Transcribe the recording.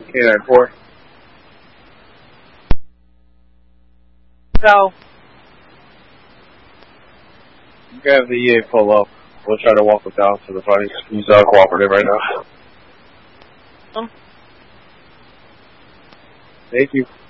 K94. So, You can have the EA pull up. We'll try to walk him down to the front. He's cooperative right now. Oh. Thank you.